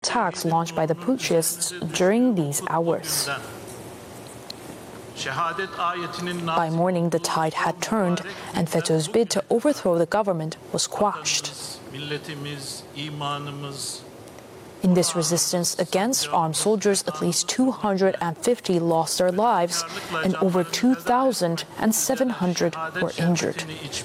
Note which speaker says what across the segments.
Speaker 1: attacks launched by the putschists during these hours. By morning, the tide had turned, and FETÖ's bid to overthrow the government was quashed. In this resistance against armed soldiers, at least 250 lost their lives, and over 2,700 were injured.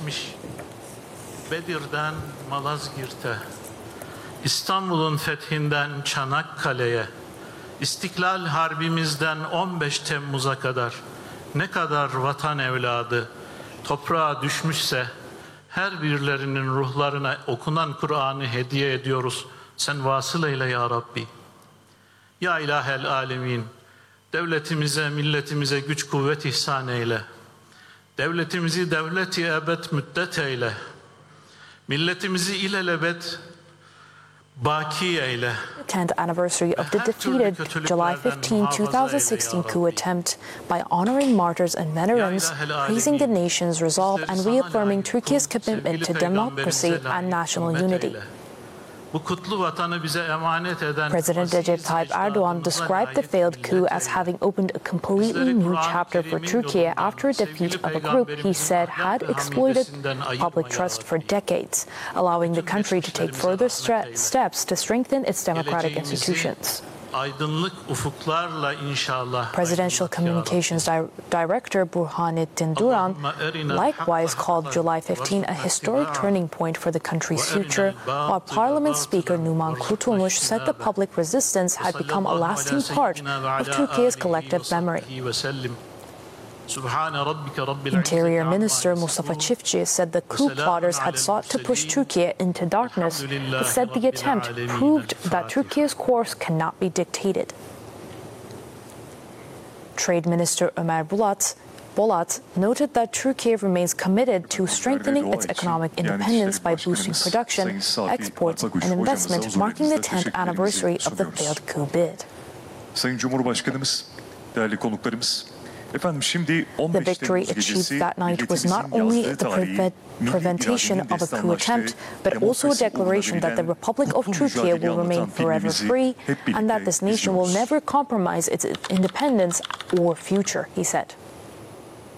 Speaker 2: Bedir'den Malazgirt'e, İstanbul'un fethinden Çanakkale'ye, İstiklal Harbimizden 15 Temmuz'a kadar ne kadar vatan evladı toprağa düşmüşse her birilerinin ruhlarına okunan Kur'an'ı hediye ediyoruz. Sen vasıl eyle ya Rabbi. Ya İlahel Alemin, devletimize, milletimize güç kuvvet ihsan eyle. Devletimizi devlet-i ebed müddet eyle. Milletimizi ilelebet baki eyle.
Speaker 1: 10th anniversary of the defeated July 15, 2016 coup attempt by honoring martyrs and veterans, praising the nation's resolve and reaffirming Turkey's commitment to democracy and national unity. President Recep Tayyip Erdogan described the failed coup as having opened a completely new chapter for Turkey after a defeat of a group he said had exploited public trust for decades, allowing the country to take further steps to strengthen its democratic institutions. Presidential Communications Director Burhanettin Duran likewise called July 15 a historic turning point for the country's future, while Parliament Speaker Numan Kurtulmuş said the public resistance had become a lasting part of Turkey's collective memory. Interior Minister Mustafa Çiftçi said the coup plotters had sought to push Turkey into darkness, but said the attempt proved that Turkey's course cannot be dictated. Trade Minister Ömer Bolat noted that Turkey remains committed to strengthening its economic independence by boosting production, exports, and investment, marking the 10th anniversary of the failed coup bid.
Speaker 3: Sayın Cumhurbaşkanımız, değerli konuklarımız,
Speaker 1: the victory achieved that night was not only the prevention of a coup attempt, but also a declaration that the Republic of Turkey will remain forever free and that this nation will never compromise its independence or future, he said.